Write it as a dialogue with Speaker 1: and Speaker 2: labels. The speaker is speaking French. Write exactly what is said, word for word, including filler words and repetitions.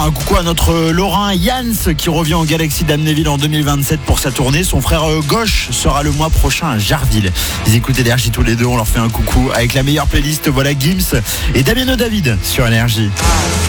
Speaker 1: un coucou à notre Lorrain Jans qui revient au Galaxy d'Amnéville en deux mille vingt-sept pour sa tournée. Son frère gauche sera le mois prochain à Jarville. Ils écoutent Énergie tous les deux, on leur fait un coucou avec la meilleure playlist. Voilà Gims et Damien David sur Énergie.